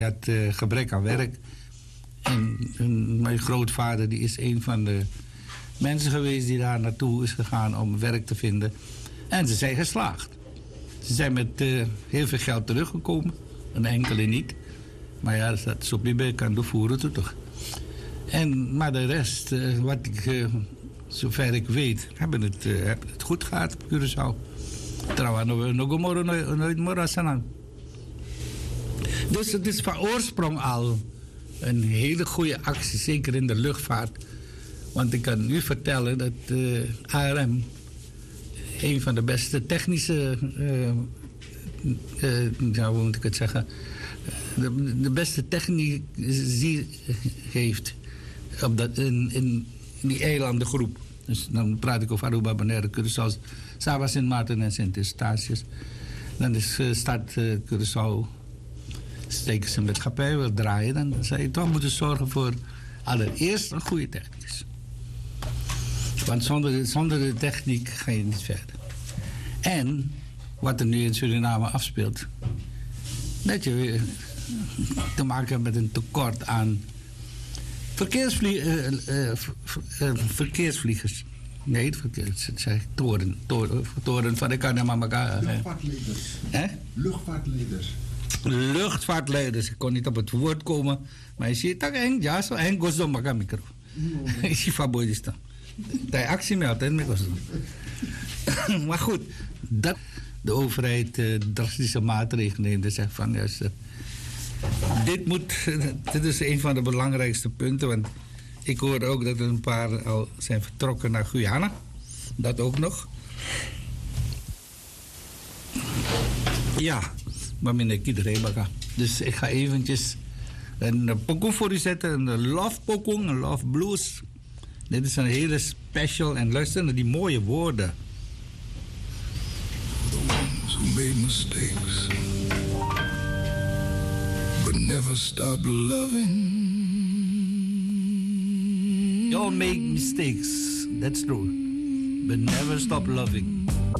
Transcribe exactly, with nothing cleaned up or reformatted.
had uh, gebrek aan werk. En, en mijn grootvader die is een van de mensen geweest die daar naartoe is gegaan om werk te vinden. En ze zijn geslaagd. Ze zijn met uh, heel veel geld teruggekomen. Een enkele niet. Maar ja, dat is op die beek kan doorvoeren toe toch. En, maar de rest, uh, wat ik, uh, zover ik weet, hebben het, uh, hebben het goed gehad op Curaçao. Trouwens, nog morgen nooit morgen. Dus het is van oorsprong al een hele goede actie, zeker in de luchtvaart. Want ik kan u vertellen dat uh, A R M een van de beste technische, uh, uh, nou, hoe moet ik het zeggen, de, de beste techniek heeft op dat, in, in die eilandengroep. Dus dan praat ik over Aruba, Bonaire, Curaçao, Saba, Sint Maarten en Sint Eustatius. Dan is uh, start uh, Curaçao, steken ze met maatschappij wil draaien, dan zou je toch moeten zorgen voor allereerst een goede technicus. Want zonder, zonder de techniek ga je niet verder. En wat er nu in Suriname afspeelt, dat je weer te maken hebt met een tekort aan verkeersvlie- uh, uh, uh, verkeersvliegers. Nee, verkeers, zeg ik, toren, toren, toren van de Kanamamaga. Luchtvaartleiders. Hè? Luchtvaartleiders. Luchtvaartleiders. Ik kon niet op het woord komen, maar je ziet dat eng, ja, zo eng, gozo maga micro. Ik zie van boy staan. De actie me altijd mee gozo. Maar goed, dat de overheid uh, drastische maatregelen neemt en zegt van juist, uh, dit moet, uh, dit is een van de belangrijkste punten, want ik hoorde ook dat er een paar al zijn vertrokken naar Guyana. Dat ook nog. Ja, maar minder iedereen baka. Dus ik ga eventjes een pokoe voor u zetten, een love pokoe, een love blues. Dit is een hele special en luister naar die mooie woorden. The ones who made mistakes, but never stopped loving. You all make mistakes, that's true, but never stop loving.